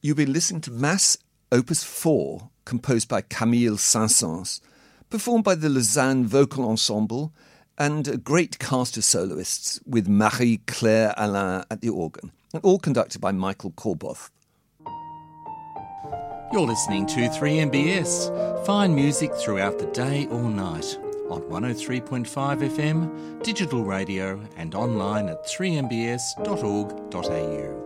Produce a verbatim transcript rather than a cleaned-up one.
You'll be listening to Mass Opus four, composed by Camille Saint-Saëns, performed by the Lausanne Vocal Ensemble and a great cast of soloists with Marie-Claire Alain at the organ, and all conducted by Michael Corboth. You're listening to three M B S, fine music throughout the day or night, on one oh three point five F M, digital radio and online at three m b s dot org dot a u.